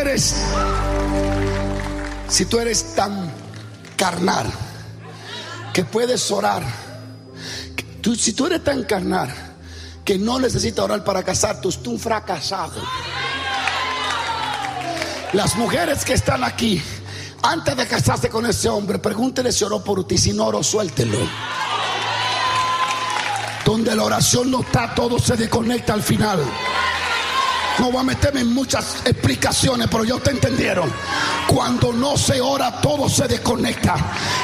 eres tan carnal que puedes orar, si tú eres tan carnal que no necesitas orar para casarte, usted es un fracasado. Las mujeres que están aquí, antes de casarse con ese hombre, pregúntele si oró por usted. Si no oró, suéltelo. Donde la oración no está, todo se desconecta al final. No voy a meterme en muchas explicaciones, pero ya ustedes entendieron. Cuando no se ora, todo se desconecta.